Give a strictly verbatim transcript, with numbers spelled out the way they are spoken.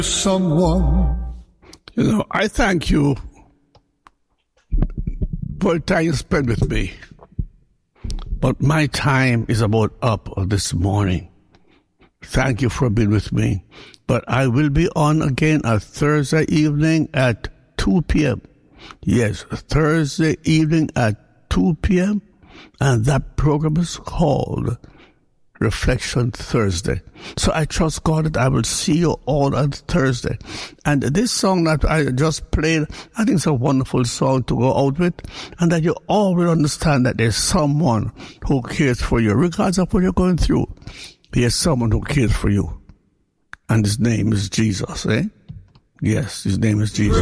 Someone. You know, I thank you for the time you spent with me. But my time is about up this morning. Thank you for being with me. But I will be on again on Thursday evening at two p.m. Yes, Thursday evening at two p.m. And that program is called Reflection Thursday. So I trust God that I will see you all on Thursday. And this song that I just played, I think it's a wonderful song to go out with. And that you all will understand that there's someone who cares for you. Regardless of what you're going through, there's someone who cares for you. And his name is Jesus, eh? Yes, his name is Jesus.